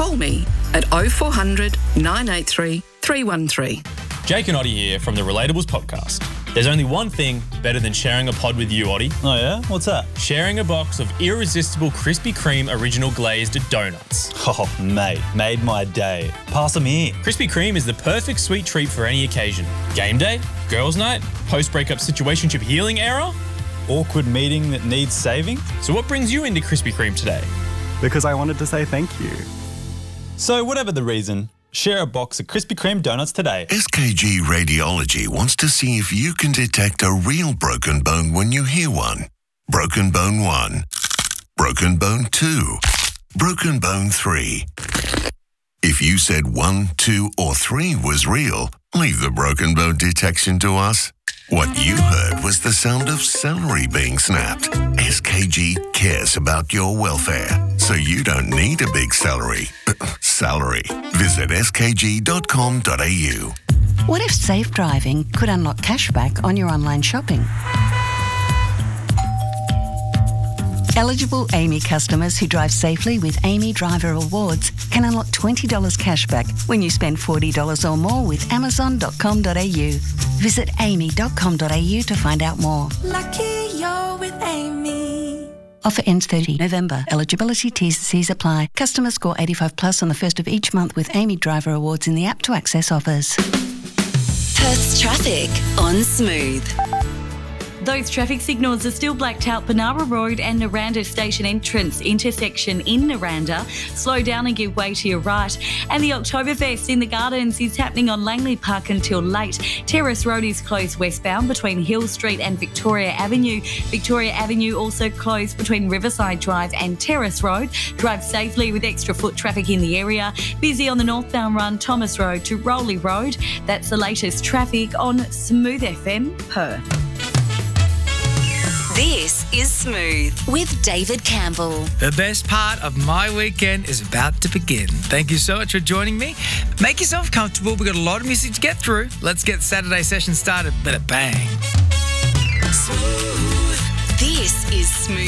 call me at 0400 983 313. Jake and Oddie here from the Relatables podcast. There's only one thing better than sharing a pod with you, Oddie. Oh yeah? What's that? Sharing a box of irresistible Krispy Kreme original glazed donuts. Oh, mate, made my day. Pass them here. Krispy Kreme is the perfect sweet treat for any occasion. Game day, girls' night, post-breakup situationship healing era. Awkward meeting that needs saving? So what brings you into Krispy Kreme today? Because I wanted to say thank you. So whatever the reason, share a box of Krispy Kreme donuts today. SKG Radiology wants to see if you can detect a real broken bone when you hear one. Broken bone 1. Broken bone 2. Broken bone 3. If you said 1, 2, or 3 was real, leave the broken bone detection to us. What you heard was the sound of celery being snapped. SKG cares about your welfare, so you don't need a big salary. Visit skg.com.au. What if safe driving could unlock cashback on your online shopping? Eligible AAMI customers who drive safely with AAMI Driver Rewards can unlock $20 cashback when you spend $40 or more with amazon.com.au. Visit aami.com.au to find out more. Lucky you're with AAMI. Offer ends 30 November. Eligibility T's and C's apply. Customers score 85 plus on the first of each month with AAMI Driver Rewards in the app to access offers. Perth's traffic on Smooth. Those traffic signals are still blacked out Penara Road and Naranda Station entrance intersection in Naranda. Slow down and give way to your right. And the Oktoberfest in the Gardens is happening on Langley Park until late. Terrace Road is closed westbound between Hill Street and Victoria Avenue. Victoria Avenue also closed between Riverside Drive and Terrace Road. Drive safely with extra foot traffic in the area. Busy on the northbound run Thomas Road to Rowley Road. That's the latest traffic on Smooth FM Perth. This is Smooth with David Campbell. The best part of my weekend is about to begin. Thank you so much for joining me. Make yourself comfortable. We've got a lot of music to get through. Let's get Saturday session started with a bang. Smooth. This is Smooth